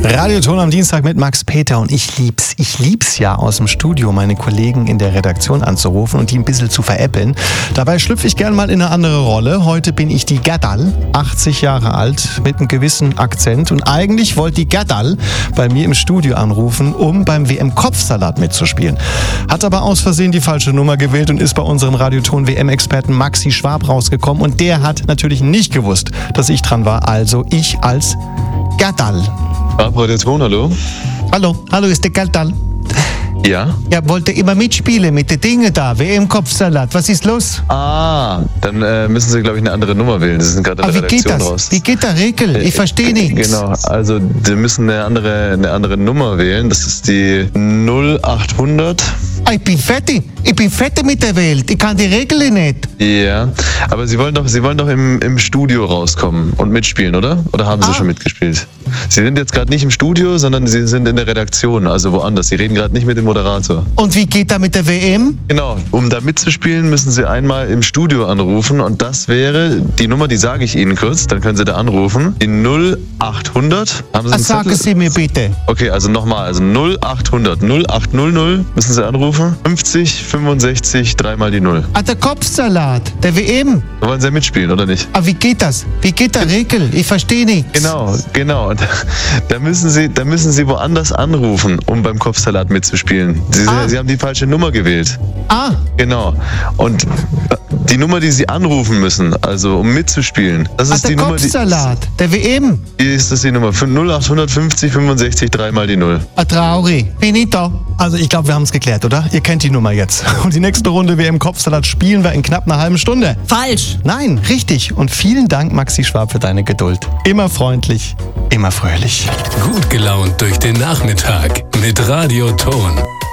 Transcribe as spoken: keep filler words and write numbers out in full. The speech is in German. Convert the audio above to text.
Radioton am Dienstag mit Max Peter und ich lieb's. Ich lieb's ja, aus dem Studio meine Kollegen in der Redaktion anzurufen und die ein bisschen zu veräppeln. Dabei schlüpfe ich gern mal in eine andere Rolle. Heute bin ich die Gerdal, achtzig Jahre alt, mit einem gewissen Akzent. Und eigentlich wollte die Gerdal bei mir im Studio anrufen, um beim W M-Kopfsalat mitzuspielen. Hat aber aus Versehen die falsche Nummer gewählt und ist bei unserem Radioton-W M-Experten Maxi Schwab rausgekommen. Und der hat natürlich nicht gewusst, dass ich dran war. Also ich als Gerdal. Radioton, hallo? Hallo, hallo, ist der Gerdal. Ja? Ja, wollte immer mitspielen mit den Dingen da, W M-Kopfsalat. Was ist los? Ah, dann äh, müssen Sie, glaube ich, eine andere Nummer wählen. Sie sind gerade in Aber der wie geht Redaktion das? raus. Wie geht der Regel? Ich verstehe nichts. Genau, also Sie müssen eine andere, eine andere Nummer wählen. Das ist die null achthundert. Ah, ich bin fertig. Ich bin fertig mit der Welt. Ich kann die Regeln nicht. Ja, aber Sie wollen doch, Sie wollen doch im, im Studio rauskommen und mitspielen, oder? Oder haben Sie Ah. schon mitgespielt? Sie sind jetzt gerade nicht im Studio, sondern Sie sind in der Redaktion, also woanders. Sie reden gerade nicht mit dem Moderator. Und wie geht da mit der W M? Genau, um da mitzuspielen, müssen Sie einmal im Studio anrufen und das wäre die Nummer, die sage ich Ihnen kurz, dann können Sie da anrufen. Die null achthundert. Haben Sie einen Ah, sagen Zettel? Sie mir bitte. Okay, also nochmal, also null achthundert, null achthundert müssen Sie anrufen. fünfzig, fünfundsechzig, dreimal die null. Ah, der Kopfsalat, der W M. Da wollen Sie ja mitspielen, oder nicht? Ah, wie geht das? Wie geht der Regel? Ich verstehe nichts. Genau, genau. Da, da, müssen Sie, da müssen Sie woanders anrufen, um beim Kopfsalat mitzuspielen. Sie, Ah. Sie haben die falsche Nummer gewählt. Ah, Genau. Und die Nummer, die Sie anrufen müssen, also um mitzuspielen, das ah ist der die Nummer, die, Kopfsalat, der W M. die ist das die Nummer. null achthundertfünfzig, fünfundsechzig, dreimal die null. Ah, traurig. Bin ich da? Also ich glaube, wir haben es geklärt, oder? Ihr kennt die Nummer jetzt. Und die nächste Runde W M-Kopfsalat spielen wir in knapp einer halben Stunde. Falsch! Nein, richtig. Und vielen Dank, Maxi Schwab, für deine Geduld. Immer freundlich, immer fröhlich. Gut gelaunt durch den Nachmittag mit Radioton.